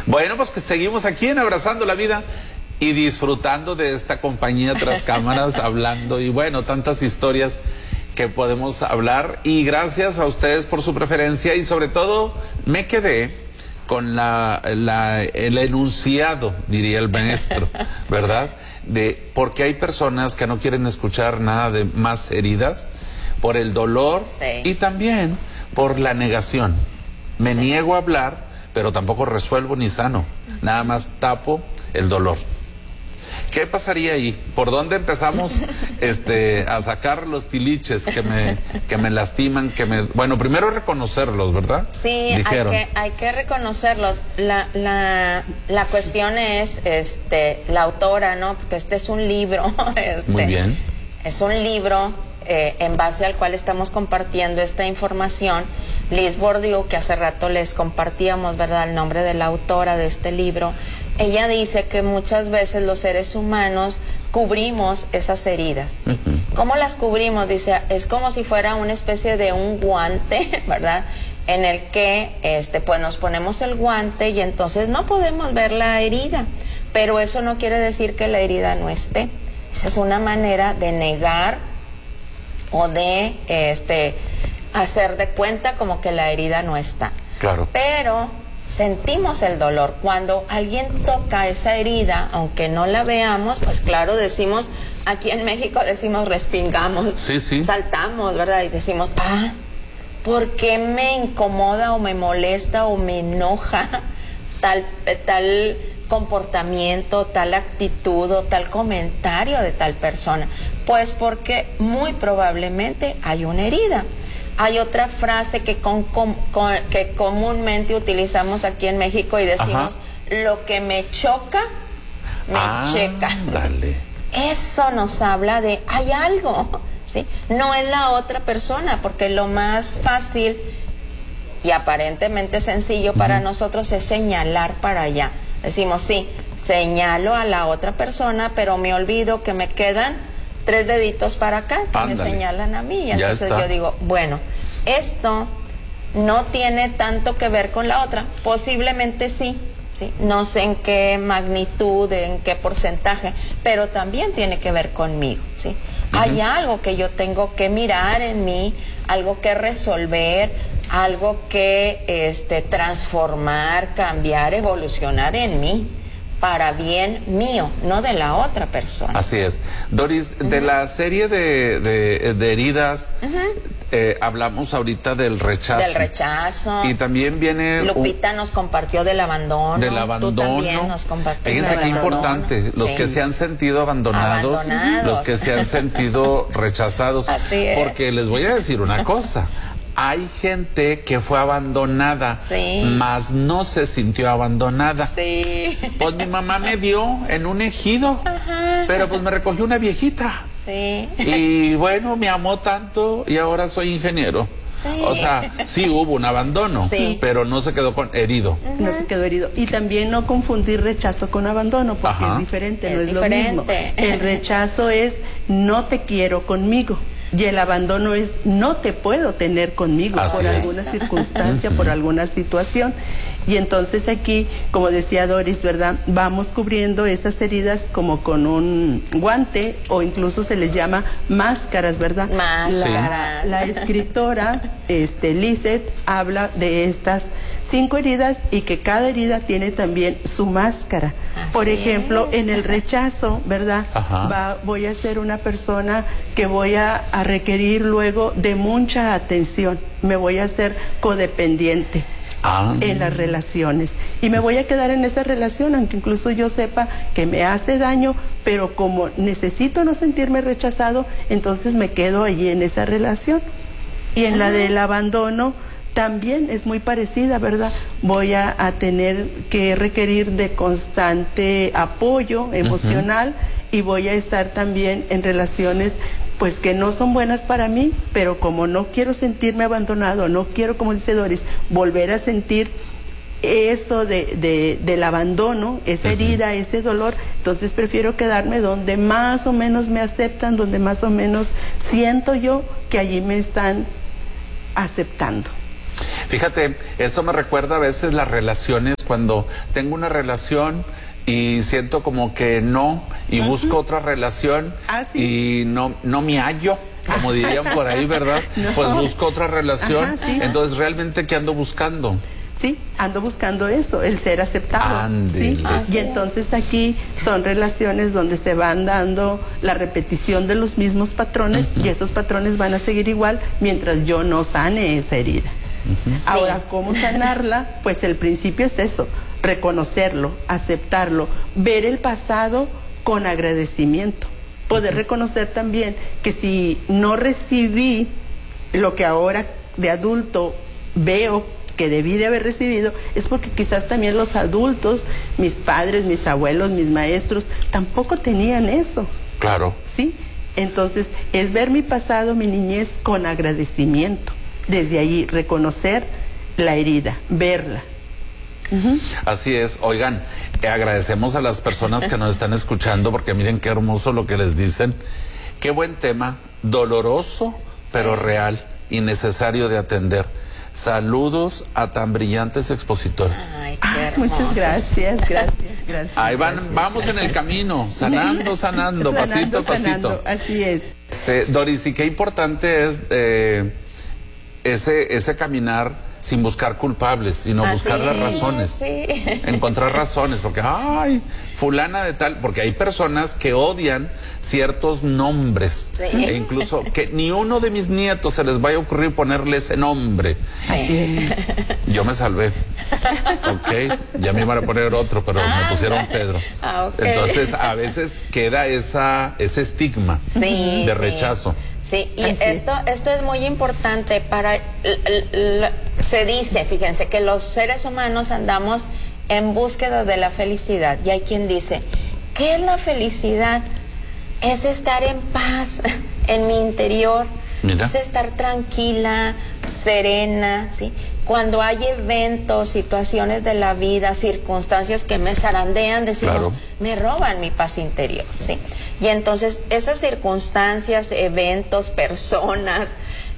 Bueno, pues que seguimos aquí en Abrazando la Vida y disfrutando de esta compañía tras cámaras, hablando y bueno, tantas historias que podemos hablar. Y gracias a ustedes por su preferencia y sobre todo me quedé con el enunciado, diría el maestro, ¿verdad? De porque hay personas que no quieren escuchar nada de más heridas por el dolor y también por la negación. Me niego a hablar, pero tampoco resuelvo ni sano. Nada más tapo el dolor. ¿Qué pasaría ahí? ¿Por dónde empezamos a sacar los tiliches que me lastiman? Bueno, primero reconocerlos, ¿verdad? Sí, hay que reconocerlos. La cuestión es la autora, ¿no? Porque este es un libro. Muy bien. Es un libro en base al cual estamos compartiendo esta información. Liz Bourdieu, que hace rato les compartíamos, ¿verdad?, el nombre de la autora de este libro. Ella dice que muchas veces los seres humanos cubrimos esas heridas. ¿Sí? ¿Cómo las cubrimos? Dice, es como si fuera una especie de un guante, ¿verdad?, en el que pues nos ponemos el guante y entonces no podemos ver la herida. Pero eso no quiere decir que la herida no esté. Esa es una manera de negar o de hacer de cuenta como que la herida no está. Claro. Pero sentimos el dolor. Cuando alguien toca esa herida, aunque no la veamos, pues claro, decimos, aquí en México decimos respingamos, saltamos, ¿verdad? Y decimos, ¿por qué me incomoda o me molesta o me enoja tal comportamiento, tal actitud o tal comentario de tal persona? Pues porque muy probablemente hay una herida. Hay otra frase que comúnmente utilizamos aquí en México y decimos, lo que me choca, me checa. Dale. Eso nos habla de, hay algo, ¿sí? No es la otra persona, porque lo más fácil y aparentemente sencillo para nosotros es señalar para allá. Decimos, sí, señalo a la otra persona, pero me olvido que me quedan 3 deditos para acá que me señalan a mí. Y entonces yo digo, bueno, esto no tiene tanto que ver con la otra. Posiblemente sí, no sé en qué magnitud, en qué porcentaje, pero también tiene que ver conmigo, ¿sí? Hay algo que yo tengo que mirar en mí, algo que resolver, algo que transformar, cambiar, evolucionar en mí, para bien mío, no de la otra persona. Así es. Doris, de la serie de heridas, hablamos ahorita del rechazo. Del rechazo. Y también viene... Lupita nos compartió del abandono. Del abandono. Tú también nos compartiste. Fíjense qué importante. Los que se han sentido abandonados, los que se han sentido rechazados. Así es. Porque les voy a decir una cosa. Hay gente que fue abandonada, mas no se sintió abandonada. Pues mi mamá me dio en un ejido, pero pues me recogió una viejita. Y bueno, me amó tanto y ahora soy ingeniero. O sea, sí hubo un abandono, pero no se quedó herido. No se quedó herido. Y también no confundir rechazo con abandono, porque es diferente, no es lo mismo. El rechazo es no te quiero conmigo. Y el abandono es no te puedo tener conmigo por alguna circunstancia, por alguna situación. Y entonces aquí, como decía Doris, ¿verdad?, vamos cubriendo esas heridas como con un guante, o incluso se les llama máscaras, ¿verdad? Máscaras. La escritora Lisette habla de estas 5 heridas y que cada herida tiene también su máscara. Por ejemplo, en el rechazo, ¿verdad? Voy a ser una persona que voy a requerir luego de mucha atención. Me voy a ser codependiente en las relaciones. Y me voy a quedar en esa relación, aunque incluso yo sepa que me hace daño, pero como necesito no sentirme rechazado, entonces me quedo allí en esa relación. Y en la del abandono, también es muy parecida, ¿verdad? Voy a tener que requerir de constante apoyo emocional y voy a estar también en relaciones pues que no son buenas para mí, pero como no quiero sentirme abandonado, no quiero, como dice Doris, volver a sentir eso del abandono, esa herida, ese dolor, entonces prefiero quedarme donde más o menos me aceptan, donde más o menos siento yo que allí me están aceptando. Fíjate, eso me recuerda a veces las relaciones, cuando tengo una relación y siento como que no, y busco otra relación y no me hallo, como dirían por ahí, ¿verdad? Pues busco otra relación. Entonces, ¿realmente qué ando buscando? Sí, ando buscando eso, el ser aceptado. ¿Sí? Y entonces aquí son relaciones donde se van dando la repetición de los mismos patrones y esos patrones van a seguir igual mientras yo no sane esa herida. Ahora, ¿cómo sanarla? Pues el principio es eso, reconocerlo, aceptarlo, ver el pasado con agradecimiento. Poder reconocer también que si no recibí lo que ahora de adulto veo que debí de haber recibido, es porque quizás también los adultos, mis padres, mis abuelos, mis maestros, tampoco tenían eso. Claro. ¿Sí? Entonces, es ver mi pasado, mi niñez, con agradecimiento. Desde ahí, reconocer la herida, verla. Así es. Oigan, agradecemos a las personas que nos están escuchando, porque miren qué hermoso lo que les dicen. Qué buen tema, doloroso, pero real y necesario de atender. Saludos a tan brillantes expositores. Ay, muchas gracias. Ahí vamos en el camino, sanando, pasito a pasito. Así es. Doris, y qué importante es ese caminar sin buscar culpables, sino buscar las razones. Encontrar razones, porque, ay, fulana de tal, porque hay personas que odian ciertos nombres, e incluso que ni uno de mis nietos se les vaya a ocurrir ponerle ese nombre. Yo me salvé. Ok, ya me iban a poner otro, pero me pusieron Pedro. Entonces, a veces queda ese estigma de rechazo. Sí, y esto es muy importante para... se dice, fíjense, que los seres humanos andamos en búsqueda de la felicidad. Y hay quien dice, ¿qué es la felicidad? Es estar en paz en mi interior. Mira. Es estar tranquila, serena, ¿sí? Cuando hay eventos, situaciones de la vida, circunstancias que me zarandean, decimos, me roban mi paz interior, ¿sí? Y entonces esas circunstancias, eventos, personas,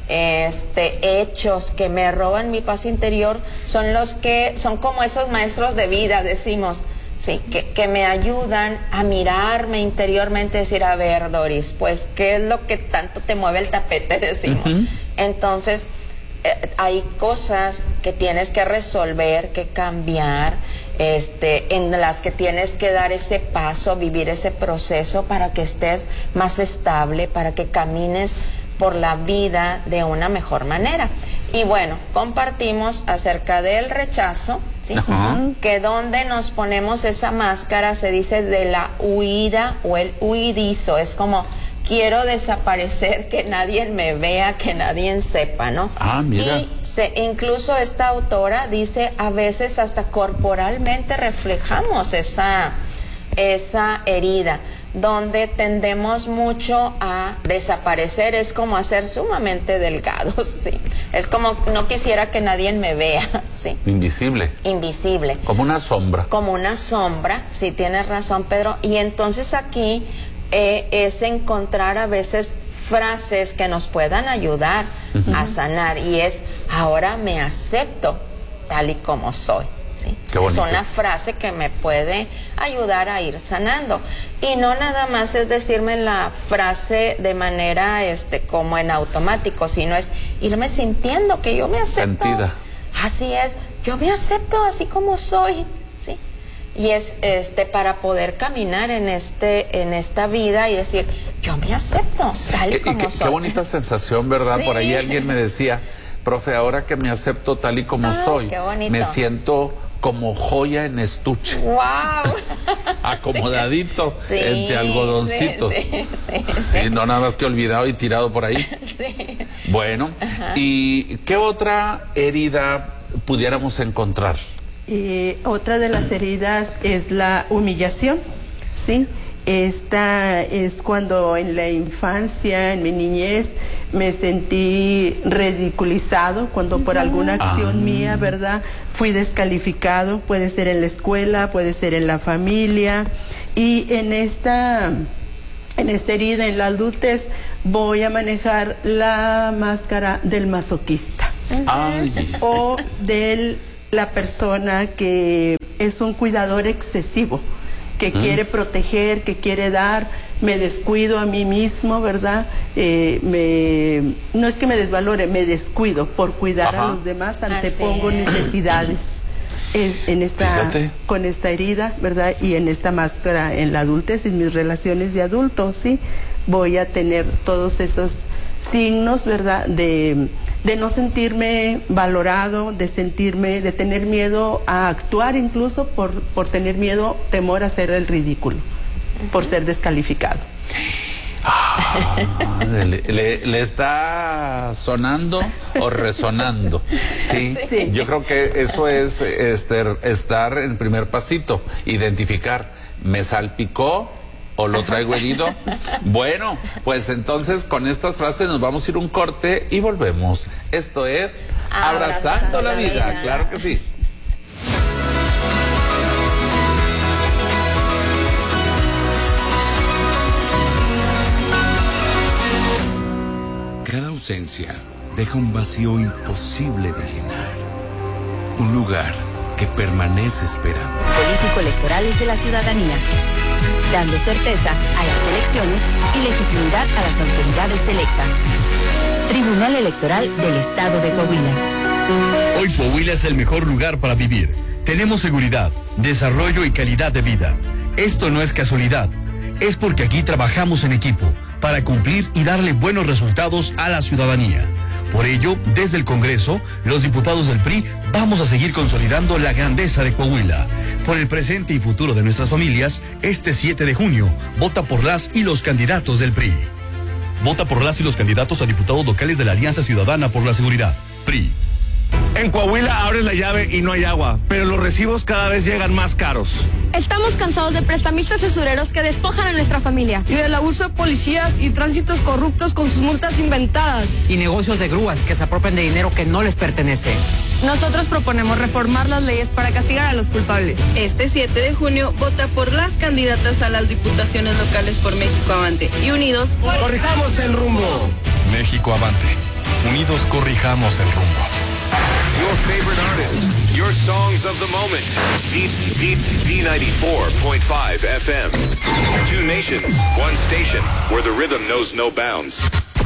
hechos que me roban mi paz interior son como esos maestros de vida, decimos, sí, que me ayudan a mirarme interiormente, decir, a ver, Doris, pues, ¿qué es lo que tanto te mueve el tapete? Decimos. Entonces, hay cosas que tienes que resolver, que cambiar, en las que tienes que dar ese paso, vivir ese proceso para que estés más estable, para que camines por la vida de una mejor manera. Y bueno, compartimos acerca del rechazo, ¿sí? Que donde nos ponemos esa máscara se dice de la huida o el huidizo, es como quiero desaparecer, que nadie me vea, que nadie sepa, ¿no? Mira. Y incluso esta autora dice, a veces hasta corporalmente reflejamos esa herida, donde tendemos mucho a desaparecer, es como a ser sumamente delgados, ¿sí? Es como no quisiera que nadie me vea, ¿sí? Invisible. Invisible. Como una sombra. Como una sombra, sí, tienes razón, Pedro. Y entonces aquí es encontrar a veces frases que nos puedan ayudar a sanar, y es, ahora me acepto tal y como soy. ¿Sí? Es una frase que me puede ayudar a ir sanando. Y no nada más es decirme la frase de manera como en automático, sino es irme sintiendo que yo me acepto. Sentida. Así es, yo me acepto así como soy, ¿sí? Y es para poder caminar en esta vida y decir, yo me acepto tal y como soy. Qué bonita sensación, ¿verdad? Sí. Por ahí alguien me decía, profe, ahora que me acepto tal y como soy, me siento como joya en estuche. ¡Wow! Acomodadito entre algodoncitos. Sí, no nada más que olvidado y tirado por ahí. Sí. Bueno, ¿y qué otra herida pudiéramos encontrar? Otra de las heridas es la humillación, ¿sí? Esta es cuando en la infancia, en mi niñez, me sentí ridiculizado cuando por alguna acción mía, ¿verdad? Fui descalificado, puede ser en la escuela, puede ser en la familia. Y en esta herida, en la adultez, voy a manejar la máscara del masoquista, O de la persona que es un cuidador excesivo, que quiere proteger, que quiere dar, me descuido a mí mismo, ¿verdad? No es que me desvalore, me descuido por cuidar a los demás, antepongo necesidades. Con esta herida, ¿verdad? Y en esta máscara en la adultez, en mis relaciones de adulto, ¿sí? Voy a tener todos esos signos, ¿verdad? De no sentirme valorado, de tener miedo a actuar, incluso por tener miedo, temor a hacer el ridículo, por ser descalificado. ¿Le está sonando o resonando? ¿Sí? Sí. Yo creo que eso es estar en primer pasito, identificar, ¿me salpicó o lo traigo herido? Bueno, pues entonces con estas frases nos vamos a ir un corte y volvemos. Esto es Abrazando la Vida. Claro que sí. Cada ausencia deja un vacío imposible de llenar. Un lugar que permanece esperando. Político Electorales de la Ciudadanía, dando certeza a las elecciones y legitimidad a las autoridades electas. Tribunal Electoral del Estado de Coahuila. Hoy Coahuila es el mejor lugar para vivir. Tenemos seguridad, desarrollo y calidad de vida. Esto no es casualidad, es porque aquí trabajamos en equipo para cumplir y darle buenos resultados a la ciudadanía. Por ello, desde el Congreso, los diputados del PRI vamos a seguir consolidando la grandeza de Coahuila. Por el presente y futuro de nuestras familias, este 7 de junio, vota por las y los candidatos del PRI. Vota por las y los candidatos a diputados locales de la Alianza Ciudadana por la Seguridad, PRI. En Coahuila abres la llave y no hay agua, pero los recibos cada vez llegan más caros. Estamos cansados de prestamistas y usureros que despojan a nuestra familia y del abuso de policías y tránsitos corruptos con sus multas inventadas. Y negocios de grúas que se apropian de dinero que no les pertenece. Nosotros proponemos reformar las leyes para castigar a los culpables. Este 7 de junio vota por las candidatas a las diputaciones locales por México Avante y unidos corrijamos el rumbo. México Avante. Unidos corrijamos el rumbo. Your favorite artists, your songs of the moment. D94.5 FM. 2 nations, 1 station, where the rhythm knows no bounds.